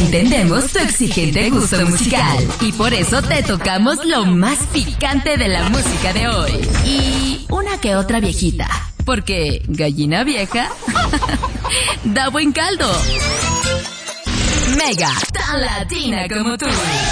Entendemos tu exigente gusto musical y por eso te tocamos lo más picante de la música de hoy. Y una que otra viejita, porque gallina vieja da buen caldo. Mega, tan latina como tú.